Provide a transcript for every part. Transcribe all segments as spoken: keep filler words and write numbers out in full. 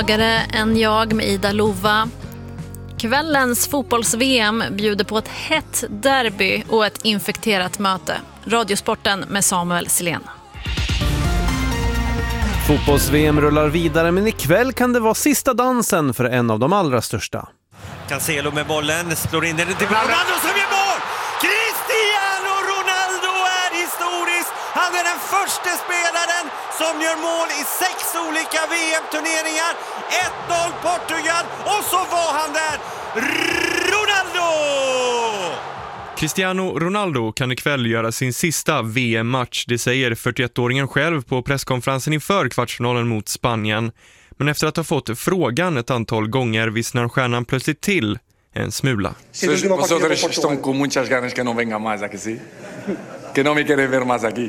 Än jag med Ida Lova. Kvällens fotbolls-V M bjuder på ett hett derby och ett infekterat möte. Radiosporten med Samuel Silén. Fotbolls-V M rullar vidare, men ikväll kan det vara sista dansen för en av de allra största. Cancelo med bollen, slår in den till Ronaldo som gör mål! Cristiano Ronaldo är historisk! Han är den första spelaren som gör mål i sex olika V M-turneringar. ett noll Portugal, och så var han där! Ronaldo! Cristiano Ronaldo kan ikväll göra sin sista V M-match, det säger fyrtioett-åringen själv på presskonferensen inför kvartsfinalen mot Spanien. Men efter att ha fått frågan ett antal gånger vissnar stjärnan plötsligt till en smula. Vosotros están con muchas ganas que no venga más aquí, sí? Que no me quiere ver más aquí.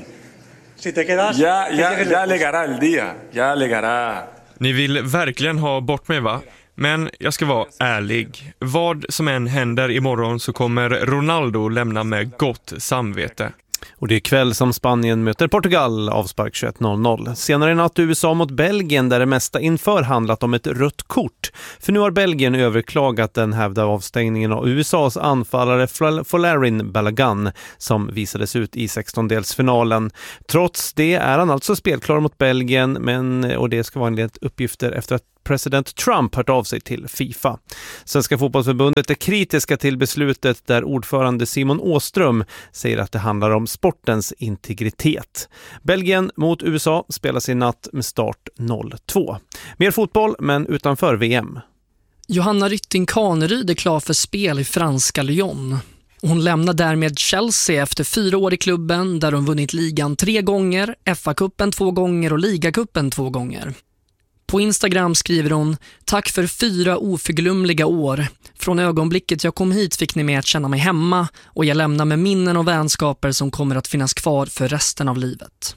Si te quedas, ya, ya, ya llegará el día, ya llegará. Ni vill verkligen ha bort mig, va? Men jag ska vara ärlig. Vad som än händer imorgon så kommer Ronaldo lämna med gott samvete. Och det är kväll som Spanien möter Portugal, avspark tjugoett noll noll. Senare i natt U S A mot Belgien, där det mesta inför handlat om ett rött kort. För nu har Belgien överklagat den hävda avstängningen av U S A:s anfallare Folarin Balogun som visades ut i sextondelsfinalen. Trots det är han alltså spelklar mot Belgien, men, och det ska vara enligt uppgifter efter att president Trump hört av sig till FIFA. Svenska fotbollsförbundet är kritiska till beslutet, där ordförande Simon Åström säger att det handlar om sportens integritet. Belgien mot U S A spelas i natt med start noll två. Mer fotboll, men utanför V M. Johanna Rytting Kaneryd är klar för spel i franska Lyon. Hon lämnar därmed Chelsea efter fyra år i klubben, där hon vunnit ligan tre gånger, F A-cupen två gånger och ligacupen två gånger. På Instagram skriver hon: tack för fyra oförglömliga år. Från ögonblicket jag kom hit fick ni mig att känna mig hemma, och jag lämnar med minnen och vänskaper som kommer att finnas kvar för resten av livet.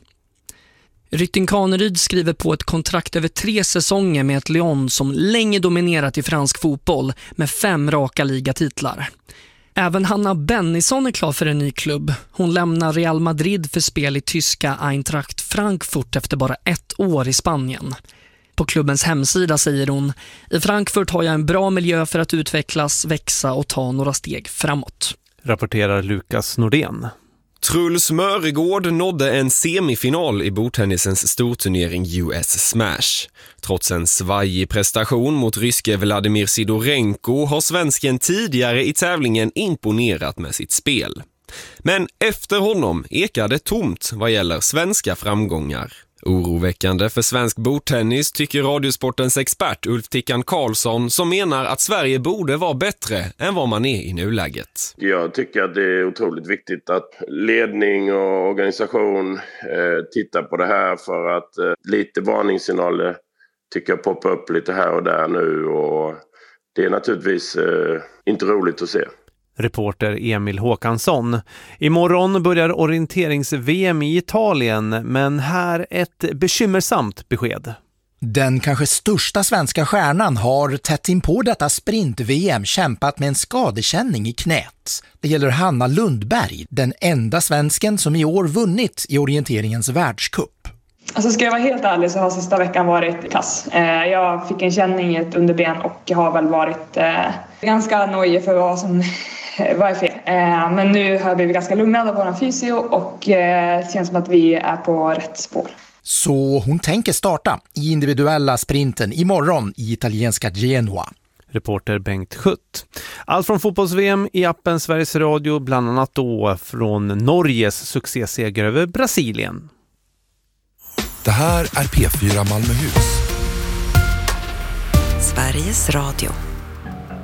Rytting Kaneryd skriver på ett kontrakt över tre säsonger med ett Lyon som länge dominerat i fransk fotboll med fem raka ligatitlar. Även Hanna Bennison är klar för en ny klubb. Hon lämnar Real Madrid för spel i tyska Eintracht Frankfurt efter bara ett år i Spanien. På klubbens hemsida säger hon: i Frankfurt har jag en bra miljö för att utvecklas, växa och ta några steg framåt. Rapporterar Lukas Nordén. Truls Mörgård nådde en semifinal i bordtennisens storturnering U S Smash. Trots en svajig prestation mot ryske Vladimir Sidorenko har svensken tidigare i tävlingen imponerat med sitt spel. Men efter honom ekade tomt vad gäller svenska framgångar. Oroväckande för svensk bordtennis tycker Radiosportens expert Ulf Tickan Karlsson, som menar att Sverige borde vara bättre än vad man är i nuläget. Jag tycker att det är otroligt viktigt att ledning och organisation eh, tittar på det här, för att eh, lite varningssignaler tycker jag poppar upp lite här och där nu, och det är naturligtvis eh, inte roligt att se. Reporter Emil Håkansson. Imorgon börjar orienterings-V M i Italien, men här ett bekymmersamt besked. Den kanske största svenska stjärnan har tätt in på detta sprint-V M kämpat med en skadekänning i knät. Det gäller Hanna Lundberg, den enda svensken som i år vunnit i orienteringens världscup. Alltså ska jag vara helt ärlig så har sista veckan varit kass. Jag fick en känning i ett underben och har väl varit ganska nojig för vad som var fel. Men nu har jag blivit ganska lugnad av vår fysio och det känns som att vi är på rätt spår. Så hon tänker starta i individuella sprinten imorgon i italienska Genoa. Reporter Bengt Schutt. Allt från fotbolls-V M i appen Sveriges Radio, bland annat då från Norges succéseger över Brasilien. Det här är P fyra Malmöhus. Sveriges Radio.